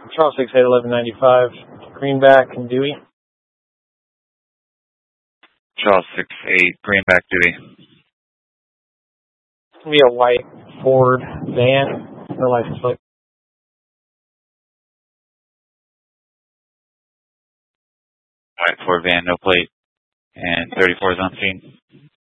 Charles 68 1195, Greenback and Dewey. Charles 68, Greenback, Dewey. It's going to be a white Ford van, no license plate. White Ford van, no plate, and 34 is on scene.